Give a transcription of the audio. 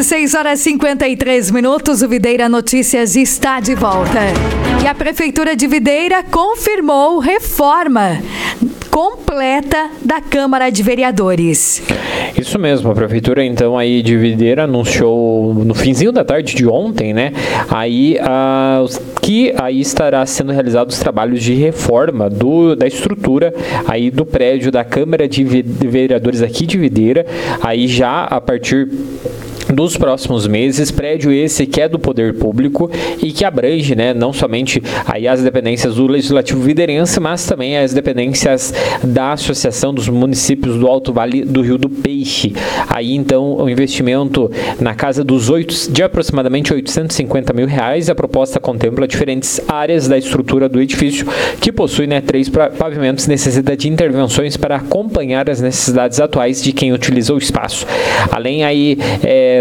6h53, o Videira Notícias está de volta. E a Prefeitura de Videira confirmou reforma completa da Câmara de Vereadores. Isso mesmo, a Prefeitura então aí de Videira anunciou no finzinho da tarde de ontem, né, que aí estará sendo realizados os trabalhos de reforma da estrutura aí do prédio da Câmara de Vereadores aqui de Videira, aí já a partir dos próximos meses, prédio esse que é do Poder Público e que abrange, né, não somente aí as dependências do Legislativo Videirense, mas também as dependências da Associação dos Municípios do Alto Vale do Rio do Peixe. Aí, então, o investimento na casa de aproximadamente R$850 mil. A proposta contempla diferentes áreas da estrutura do edifício, que possui, né, 3 pavimentos, necessita de intervenções para acompanhar as necessidades atuais de quem utiliza o espaço. Além aí